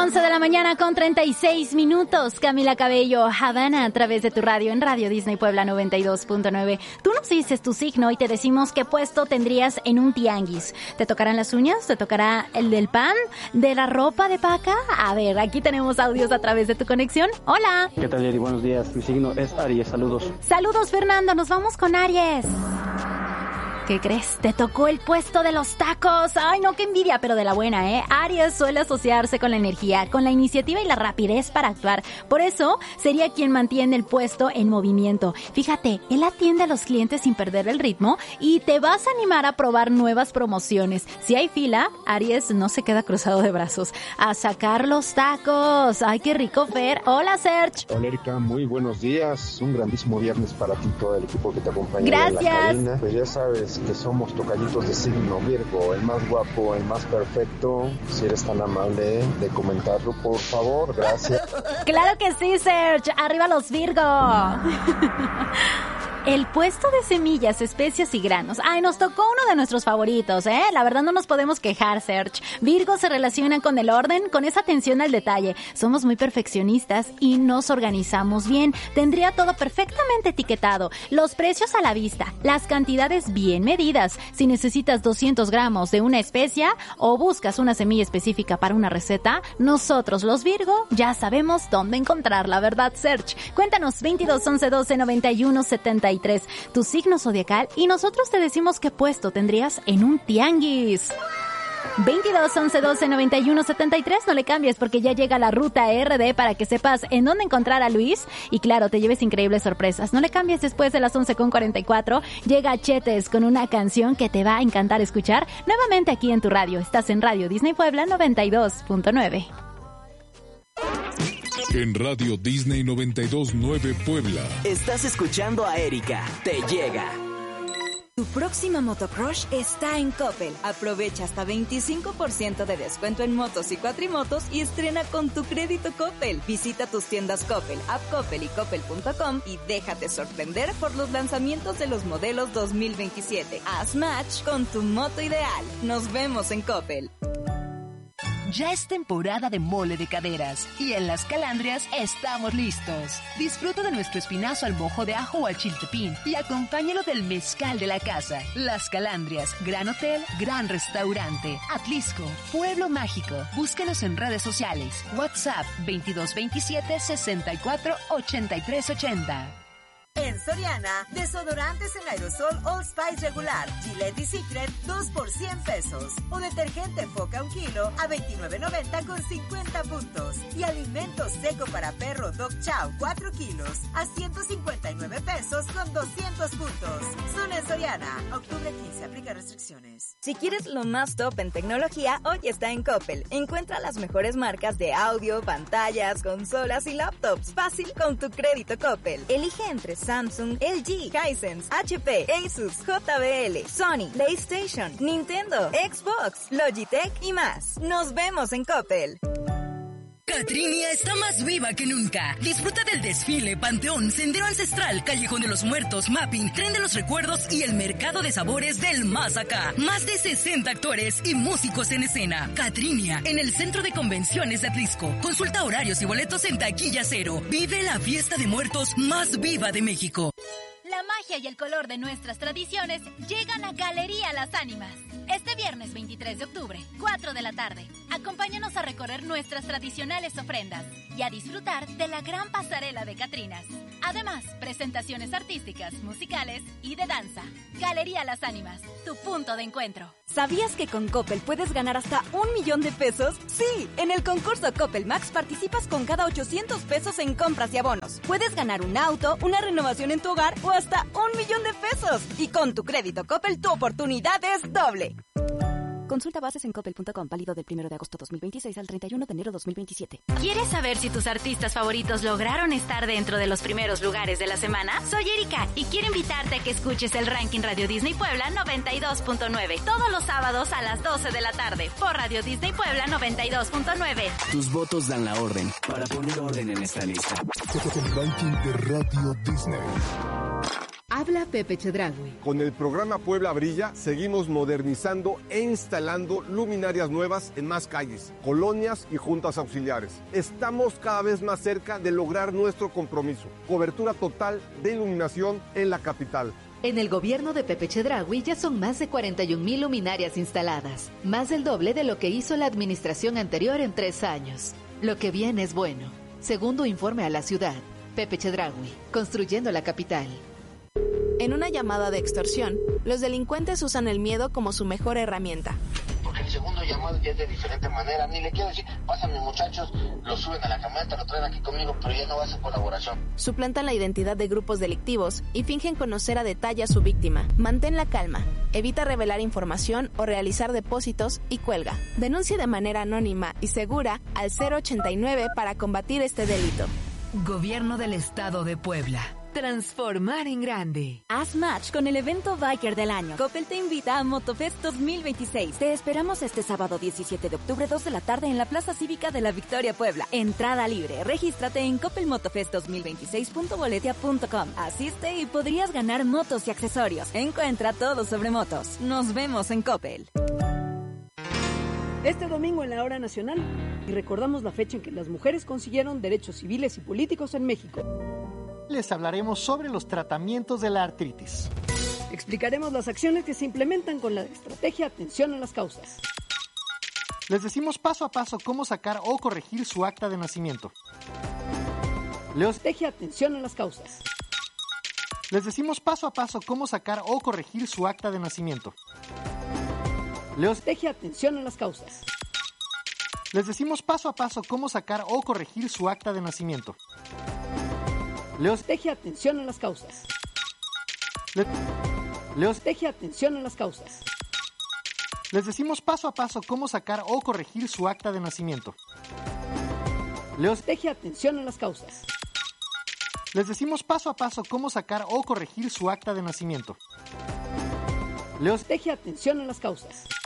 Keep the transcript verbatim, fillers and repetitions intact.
once de la mañana con treinta y seis minutos. Camila Cabello, Havana, a través de tu radio, en Radio Disney Puebla noventa y dos punto nueve. Tú nos dices tu signo y te decimos qué puesto tendrías en un tianguis. ¿Te tocarán las uñas? ¿Te tocará el del pan? ¿De la ropa de paca? A ver, aquí tenemos audios a través de tu conexión. Hola. ¿Qué tal, Yeri? Buenos días. Mi signo es Aries. Saludos. Saludos, Fernando. Nos vamos con Aries. ¿Qué crees? Te tocó el puesto de los tacos. Ay, no, qué envidia, pero de la buena, ¿eh? Aries suele asociarse con la energía, con la iniciativa y la rapidez para actuar. Por eso, sería quien mantiene el puesto en movimiento. Fíjate, él atiende a los clientes sin perder el ritmo y te vas a animar a probar nuevas promociones. Si hay fila, Aries no se queda cruzado de brazos. A sacar los tacos. Ay, qué rico, Fer. Hola, Serge. Hola, Erika. Muy buenos días. Un grandísimo viernes para ti, todo el equipo que te acompaña. Gracias. En la cabina. Pues ya sabes que somos tocallitos de signo Virgo, el más guapo, el más perfecto. Si eres tan amable de comentarlo, por favor, gracias. Claro que sí, Serge. Arriba los Virgo. El puesto de semillas, especias y granos. Ay, nos tocó uno de nuestros favoritos, ¿eh? La verdad no nos podemos quejar, Serge. Virgo se relaciona con el orden, con esa atención al detalle. Somos muy perfeccionistas y nos organizamos bien. Tendría todo perfectamente etiquetado. Los precios a la vista, las cantidades bien medidas. Si necesitas doscientos gramos de una especia o buscas una semilla específica para una receta, nosotros los Virgo ya sabemos dónde encontrarla, ¿verdad, Serge? Cuéntanos veintidós once doce noventa y uno setenta y tres, tu signo zodiacal, y nosotros te decimos qué puesto tendrías en un tianguis. veintidós once doce noventa y uno setenta y tres, no le cambies porque ya llega la ruta R D para que sepas en dónde encontrar a Luis y claro, te lleves increíbles sorpresas. No le cambies, después de las once con cuarenta y cuatro llega Chetes con una canción que te va a encantar escuchar nuevamente aquí en tu radio. Estás en Radio Disney Puebla noventa y dos punto nueve. En Radio Disney noventa y dos punto nueve Puebla. Estás escuchando a Erika. Te llega. Tu próxima motocrush está en Coppel. Aprovecha hasta veinticinco por ciento de descuento en motos y cuatrimotos y estrena con tu crédito Coppel. Visita tus tiendas Coppel, App Coppel y Coppel punto com y déjate sorprender por los lanzamientos de los modelos dos mil veintisiete. Haz match con tu moto ideal. Nos vemos en Coppel. Ya es temporada de mole de caderas y en Las Calandrias estamos listos. Disfruta de nuestro espinazo al mojo de ajo o al chiltepín y acompáñalo del mezcal de la casa. Las Calandrias, gran hotel, gran restaurante. Atlisco, pueblo mágico. Búscanos en redes sociales. WhatsApp veintidós veintisiete sesenta y cuatro ochenta y tres ochenta. En Soriana, desodorantes en aerosol Old Spice regular, Gillette y Secret, dos por cien pesos. O detergente Foca un kilo a veintinueve noventa con cincuenta puntos. Y alimento seco para perro Dog Chow cuatro kilos a ciento cincuenta y nueve pesos con doscientos puntos. Solo en Soriana, octubre quince, aplica restricciones. Si quieres lo más top en tecnología, hoy está en Coppel. Encuentra las mejores marcas de audio, pantallas, consolas y laptops. Fácil con tu crédito Coppel. Elige entre Samsung, L G, Hisense, H P, Asus, J B L, Sony, PlayStation, Nintendo, Xbox, Logitech y más. Nos vemos en Coppel. Catrinia está más viva que nunca. Disfruta del desfile, panteón, sendero ancestral, callejón de los muertos, mapping, tren de los recuerdos y el mercado de sabores del más acá. Más de sesenta actores y músicos en escena. Catrinia, en el Centro de Convenciones de Atlisco. Consulta horarios y boletos en Taquilla Cero. Vive la fiesta de muertos más viva de México. La magia y el color de nuestras tradiciones llegan a Galería Las Ánimas. Este viernes veintitrés de octubre, cuatro de la tarde, acompáñanos a recorrer nuestras tradicionales ofrendas y a disfrutar de la gran pasarela de Catrinas. Además, presentaciones artísticas, musicales y de danza. Galería Las Ánimas, tu punto de encuentro. ¿Sabías que con Coppel puedes ganar hasta un millón de pesos? Sí, en el concurso Coppel Max participas con cada ochocientos pesos en compras y abonos. Puedes ganar un auto, una renovación en tu hogar o hasta un millón de pesos. Y con tu crédito Coppel, tu oportunidad es doble. Consulta bases en coppel punto com, válido del primero de agosto dos mil veintiséis al treinta y uno de enero dos mil veintisiete. ¿Quieres saber si tus artistas favoritos lograron estar dentro de los primeros lugares de la semana? Soy Erika y quiero invitarte a que escuches el ranking Radio Disney Puebla noventa y dos punto nueve todos los sábados a las doce de la tarde por Radio Disney Puebla noventa y dos punto nueve. Tus votos dan la orden para poner orden en esta lista. El ranking de Radio Disney. Habla Pepe Chedraui. Con el programa Puebla Brilla seguimos modernizando e instalando luminarias nuevas en más calles, colonias y juntas auxiliares. Estamos cada vez más cerca de lograr nuestro compromiso. Cobertura total de iluminación en la capital. En el gobierno de Pepe Chedraui ya son más de cuarenta y un mil luminarias instaladas, más del doble de lo que hizo la administración anterior en tres años. Lo que viene es bueno. Segundo informe a la ciudad. Pepe Chedraui, construyendo la capital. En una llamada de extorsión, los delincuentes usan el miedo como su mejor herramienta. Porque el segundo llamado ya es de diferente manera. Ni le quiero decir, pásame muchachos, lo suben a la camioneta, lo traen aquí conmigo, pero ya no va a ser colaboración. Suplantan la identidad de grupos delictivos y fingen conocer a detalle a su víctima. Mantén la calma, evita revelar información o realizar depósitos y cuelga. Denuncia de manera anónima y segura al cero ochenta y nueve para combatir este delito. Gobierno del Estado de Puebla. Transformar en grande. Haz match con el evento Biker del año. Coppel te invita a Motofest dos mil veintiséis. Te esperamos este sábado diecisiete de octubre, dos de la tarde en la Plaza Cívica de la Victoria, Puebla. Entrada libre. Regístrate en coppel motofest dos mil veintiséis punto boletia punto com. Asiste y podrías ganar motos y accesorios. Encuentra todo sobre motos. Nos vemos en Coppel. Este domingo en la Hora Nacional y recordamos la fecha en que las mujeres consiguieron derechos civiles y políticos en México. Les hablaremos sobre los tratamientos de la artritis. Explicaremos las acciones que se implementan con la estrategia Atención a las Causas. Les decimos paso a paso cómo sacar o corregir su acta de nacimiento. La estrategia Atención a las Causas. Les decimos paso a paso cómo sacar o corregir su acta de nacimiento. La estrategia Atención a las Causas. Les decimos paso a paso cómo sacar o corregir su acta de nacimiento. La estrategia Atención a las Causas. Le... La estrategia Atención a las Causas. Les decimos paso a paso cómo sacar o corregir su acta de nacimiento. La estrategia Atención a las Causas. Les decimos paso a paso cómo sacar o corregir su acta de nacimiento. La estrategia Atención a las Causas.